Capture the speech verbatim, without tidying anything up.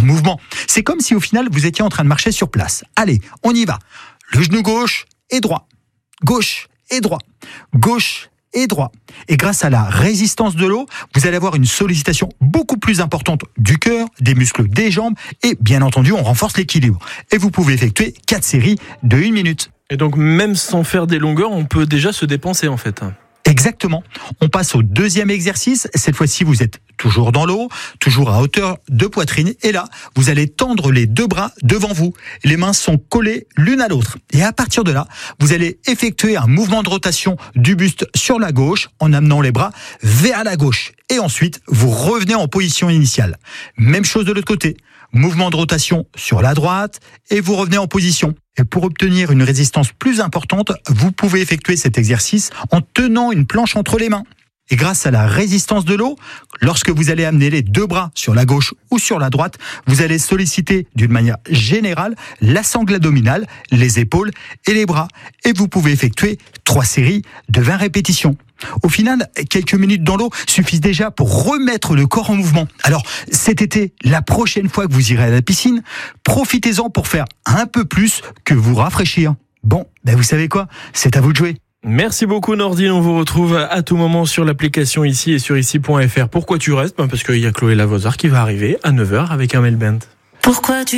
mouvement. C'est comme si au final vous étiez en train de marcher sur place. Allez, on y va. Le genou gauche et droit. Gauche et droit. Gauche et droit. Et grâce à la résistance de l'eau, vous allez avoir une sollicitation beaucoup plus importante du cœur, des muscles des jambes et bien entendu, on renforce l'équilibre. Et vous pouvez effectuer quatre séries de une minute. Et donc même sans faire des longueurs, on peut déjà se dépenser en fait. Exactement. On passe au deuxième exercice. Cette fois-ci, vous êtes toujours dans l'eau, toujours à hauteur de poitrine. Et là, vous allez tendre les deux bras devant vous. Les mains sont collées l'une à l'autre. Et à partir de là, vous allez effectuer un mouvement de rotation du buste sur la gauche en amenant les bras vers la gauche. Et ensuite, vous revenez en position initiale. Même chose de l'autre côté. Mouvement de rotation sur la droite et vous revenez en position. Et pour obtenir une résistance plus importante, vous pouvez effectuer cet exercice en tenant une planche entre les mains. Et grâce à la résistance de l'eau, lorsque vous allez amener les deux bras sur la gauche ou sur la droite, vous allez solliciter d'une manière générale la sangle abdominale, les épaules et les bras. Et vous pouvez effectuer trois séries de vingt répétitions. Au final, quelques minutes dans l'eau suffisent déjà pour remettre le corps en mouvement. Alors, cet été, la prochaine fois que vous irez à la piscine, profitez-en pour faire un peu plus que vous rafraîchir. Bon, ben vous savez quoi ? C'est à vous de jouer. Merci beaucoup Nordine, on vous retrouve à tout moment sur l'application ici et sur ici point f r. Pourquoi tu restes ? Parce qu'il y a Chloé Lavozard qui va arriver à neuf heures avec un mail band. Pourquoi tu